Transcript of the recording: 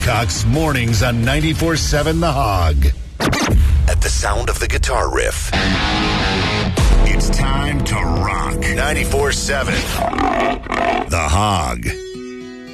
Cox Mornings on 94.7 The Hog. At the sound of the guitar riff, It's time to rock. 94.7 The Hog.